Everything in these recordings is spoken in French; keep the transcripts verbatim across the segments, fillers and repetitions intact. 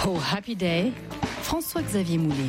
Oh Happy Day, François-Xavier Moulet.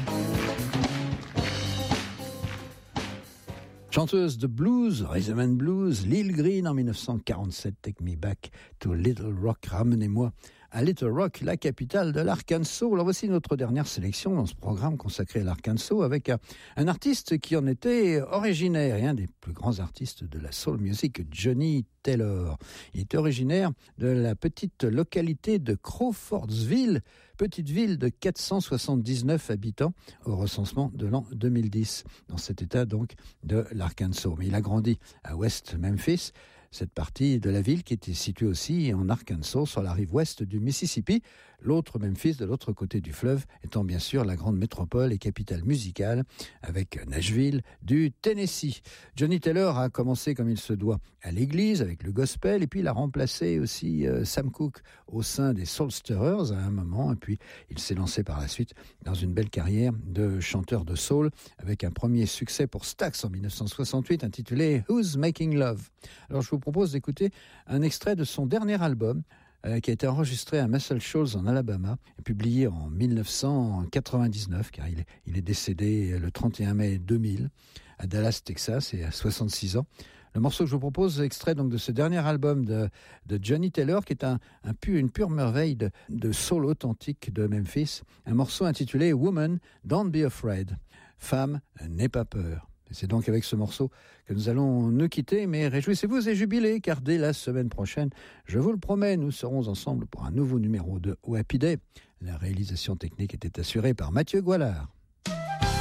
Chanteuse de blues, rhythm and blues, Lil Green en dix-neuf cent quarante-sept, Take Me Back to Little Rock, ramenez-moi à Little Rock, la capitale de l'Arkansas. Alors voici notre dernière sélection dans ce programme consacré à l'Arkansas avec un, un artiste qui en était originaire et un des plus grands artistes de la soul music, Johnny Taylor. Il est originaire de la petite localité de Crawfordsville, petite ville de quatre cent soixante-dix-neuf habitants au recensement de l'an deux mille dix, dans cet état donc de l'Arkansas. Mais il a grandi à West Memphis, cette partie de la ville qui était située aussi en Arkansas, sur la rive ouest du Mississippi, l'autre Memphis de l'autre côté du fleuve étant bien sûr la grande métropole et capitale musicale avec Nashville du Tennessee. Johnny Taylor a commencé comme il se doit à l'église avec le gospel et puis il a remplacé aussi euh, Sam Cooke au sein des Soul Stirrers à un moment et puis il s'est lancé par la suite dans une belle carrière de chanteur de soul avec un premier succès pour Stax en dix-neuf cent soixante-huit intitulé Who's Making Love. Alors je vous propose d'écouter un extrait de son dernier album euh, qui a été enregistré à Muscle Shoals en Alabama et publié en dix-neuf cent quatre-vingt-dix-neuf car il est, il est décédé le trente et un mai deux mille à Dallas, Texas et à soixante-six ans. Le morceau que je vous propose est extrait donc de ce dernier album de, de Johnny Taylor qui est un, un pu, une pure merveille de, de soul authentique de Memphis. Un morceau intitulé Woman, Don't Be Afraid. Femme, n'aie pas peur. Et c'est donc avec ce morceau que nous allons nous quitter, mais réjouissez-vous et jubilez, car dès la semaine prochaine, je vous le promets, nous serons ensemble pour un nouveau numéro de Happy Day. La réalisation technique était assurée par Mathieu Goualard.